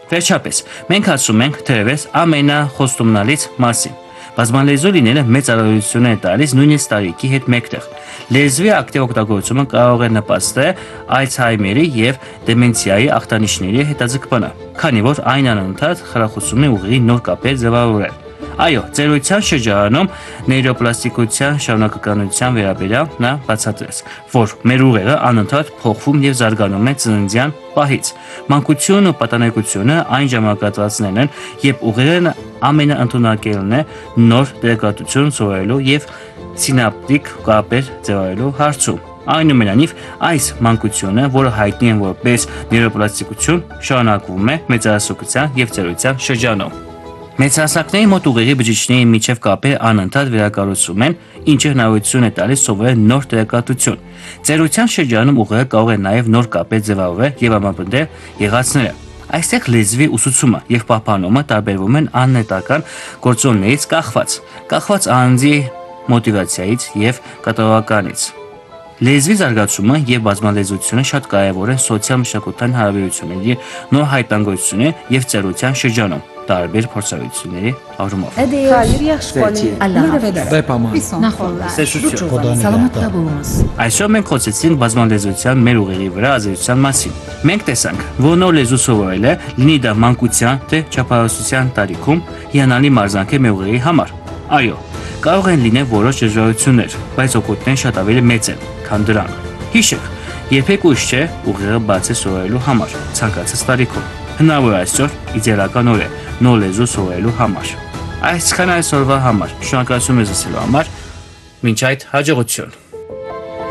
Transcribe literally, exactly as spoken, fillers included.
Վերջապես, մենք ասում ենք թերևս ամենախոստումնալից մասին։ Բազմալեզու լինելը մեծ առավելություն է տալիս նույնիսկ տարիքի հետ մեկտեղ։ Լեզվի ակտիվ օգտագործումը կարող է նպաստել Alzheimer-ի եւ դեմենցիայի ախտանիշների հետաձգմանը, քանի որ այն անընդհատ խրախուսում է ուղեղի նոր կապեր ձևավորել։ Այո, ծերության շրջանում նեյրոպլաստիկության շարունակականության վերաբերյալ նա բացատրեց, որ մեր ուղեղը անընդհատ փոխվում եւ զարգանում է ծննդյան պահից։ Մանկությունն ու պատանեկությունը այն ժամանակահատվածներն են, երբ ուղեղն ամենաընդունակելն է նոր տեղեկատվություն սովորելու եւ սինապտիկ կապեր ձևավորելու հարցում։ Այնուամենայնիվ, այս մանկությունը, որը հայտնի է որպես նեյրոպլաստիկություն, շարունակվում է մեծահասակության եւ ծերության շրջանում։ Մեծահասակների մոտ ուղեղի բջիջների միջև կապերը անընդհատ վերակառուցվում են, ինչը հնարավորություն է տալիս սովորել նոր տեղեկատվություն։ Ծերության շրջանում ուղեղը կարող է նաև նոր կապեր ձևավորել եւ ամրապնդել եղածները։ Այստեղ լեզվի ուսուցումը եւ պահպանումը տարբերվում են աննետական գործոններից կախված, կախված անձի մոտիվացիայից եւ կատարողականից։ Լեզվի զարգացումը եւ բազմալեզությունը շատ կարեւոր են սոցիալ-մշակութային հարաբերությունների նոր հայտնագործությունը եւ ծերության շրջանում տարբեր փորձառությունների առումով։ Այսօր մենք խոսեցինք բազմալեզության մեր ուղեղի վրա ազդեցության մասին։ Մենք տեսանք, որ նոր լեզու սովորելը լինի դա մանկության թե չափահասության տարիքում հիանալի մարզանք է մեր ուղեղի համար։ Այո, կարող են լինել որոշ դժվարություններ, բայց օգուտներն շատ ավելի մեծ են, քան դրանք։ Հիշեք, երբեք ուշ չէ ուղեղը բացի սովորելու համար, ցանկացած տարիքում։ Հնարավոր է այսօր իդեալական օր է նոր լեզու սովորելու համար։ Այսքան այսօրվա համար, շնորհակալություն մեզ ասելու համար, մինչ այդ հաջողություն։